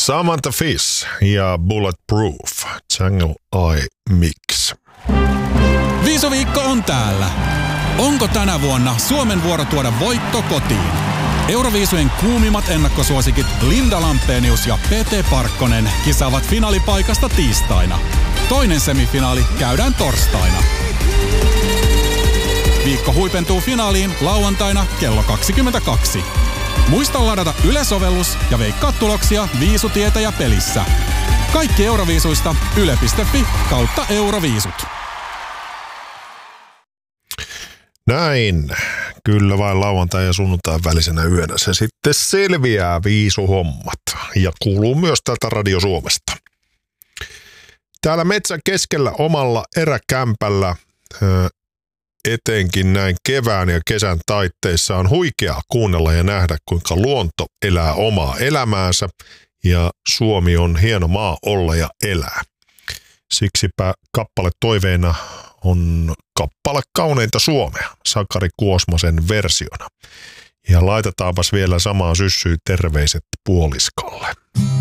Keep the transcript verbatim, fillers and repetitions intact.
Samantha Fish ja Bulletproof Jungle Eye Mix. Viisuviikko on täällä. Onko tänä vuonna Suomen vuoro tuoda voitto kotiin? Euroviisujen kuumimmat ennakkosuosikit Linda Lampenius ja P T Parkkonen kisaavat finaalipaikasta tiistaina. Toinen semifinaali käydään torstaina. Viikko huipentuu finaaliin lauantaina kello kaksikymmentäkaksi. Muista ladata Yle-sovellus ja veikkaa tuloksia Viisutietä ja pelissä. Kaikki Euroviisuista yle piste fi kautta Euroviisut. Näin. Kyllä vain lauantai ja sunnuntain välisenä yönä se sitten selviää viisuhommat ja kuuluu myös täältä Radio Suomesta. Täällä metsän keskellä omalla eräkämpällä etenkin näin kevään ja kesän taitteissa on huikeaa kuunnella ja nähdä, kuinka luonto elää omaa elämäänsä ja Suomi on hieno maa olla ja elää. Siksipä kappale toiveena on kappale Kauneinta Suomea, Sakari Kuosmasen versiona. Ja laitetaanpas vielä samaa syssyä terveiset puoliskolle.